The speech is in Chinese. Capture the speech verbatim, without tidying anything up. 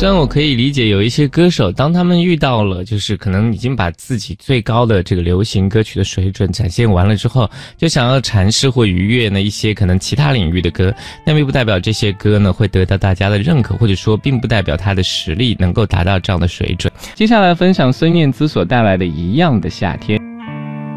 虽然我可以理解有一些歌手，当他们遇到了就是可能已经把自己最高的这个流行歌曲的水准展现完了之后，就想要阐释或逾越呢一些可能其他领域的歌，那并不代表这些歌呢会得到大家的认可，或者说并不代表他的实力能够达到这样的水准。 接下来分享孙燕姿所带来的《一样的夏天》。